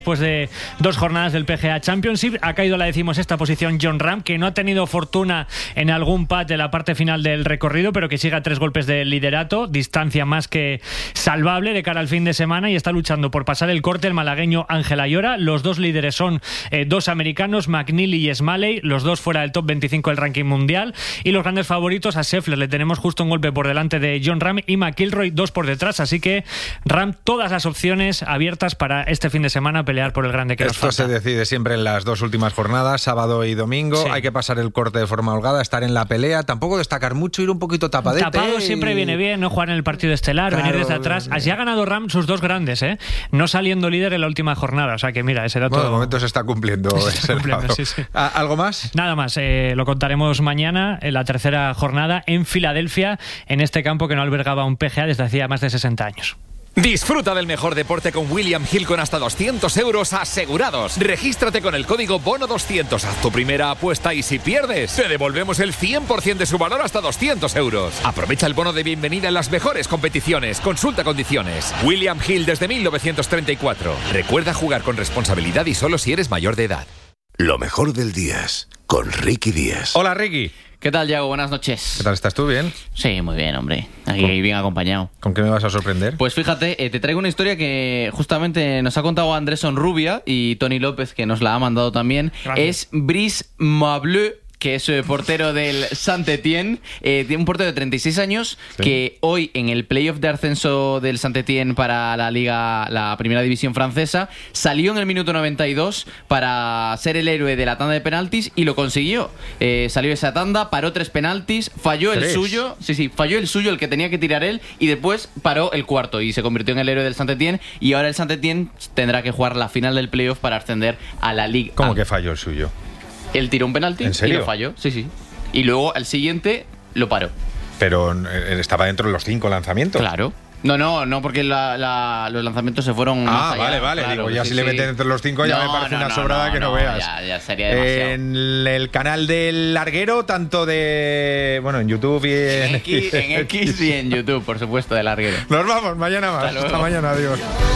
Después de 2 jornadas del PGA Championship, ha caído a la 16ª posición Jon Rahm, que no ha tenido fortuna en algún pad de la parte final del recorrido, pero que sigue a 3 golpes del liderato, distancia más que salvable de cara al fin de semana, y está luchando por pasar el corte el malagueño Ángel Ayora. Los dos líderes son 2 americanos, McNealy y Smalley, los dos fuera del top 25 del ranking mundial, y los grandes favoritos a Scheffler le tenemos justo un golpe por delante de Jon Rahm y McIlroy 2 por detrás, así que Rahm todas las opciones abiertas para este fin de semana pelear por el grande que nos falta. Esto se decide siempre en las 2 últimas jornadas, sábado y domingo. Sí. Hay que pasar el corte de forma holgada, estar en la pelea, tampoco destacar mucho, ir un poquito tapadete. Tapado siempre viene bien, no jugar en el partido estelar, claro, venir desde atrás. Así ha ganado Rahm sus 2 grandes, no saliendo líder en la última jornada. O sea que mira, ese dato... Bueno, de momento se está cumpliendo. Sí, sí. ¿Algo más? Nada más, lo contaremos mañana en la 3ª jornada en Filadelfia, en este campo que no albergaba un PGA desde hacía más de 60 años. Disfruta del mejor deporte con William Hill con hasta 200 euros asegurados. Regístrate con el código BONO200. Haz tu primera apuesta y si pierdes, te devolvemos el 100% de su valor hasta 200 euros. Aprovecha el bono de bienvenida en las mejores competiciones. Consulta condiciones. William Hill desde 1934. Recuerda jugar con responsabilidad y solo si eres mayor de edad. Lo mejor del Días con Ricky Díaz. Hola, Ricky. ¿Qué tal, Yago? Buenas noches. ¿Qué tal? ¿Estás tú bien? Sí, muy bien, hombre. Aquí bien acompañado. ¿Con qué me vas a sorprender? Pues fíjate, te traigo una historia que justamente nos ha contado Andrés Onrubia y Tony López, que nos la ha mandado también. Gracias. Es Brice Mableu, que es portero del Saint-Étienne. Tiene un portero de 36 años, sí, que hoy en el playoff de ascenso del Saint-Étienne para la Liga, la primera división francesa, salió en el minuto 92 para ser el héroe de la tanda de penaltis y lo consiguió. Salió esa tanda, paró 3 penaltis, falló el suyo, falló el suyo, el que tenía que tirar él, y después paró el cuarto y se convirtió en el héroe del Saint-Étienne, y ahora el Saint-Étienne tendrá que jugar la final del playoff para ascender a la Liga. ¿Cómo que falló el suyo? Él tiró un penalti y lo falló, sí. Y luego al siguiente lo paró. Pero estaba dentro de los 5 lanzamientos. Claro. No, porque los lanzamientos se fueron más allá. Vale. Claro, digo, ya si le meten entre los 5 ya me parece una sobrada que no veas. Ya sería demasiado. En el canal del Larguero, tanto de... Bueno, en YouTube y en X y en YouTube, por supuesto, del Larguero. Nos vamos, mañana más. Hasta mañana, adiós.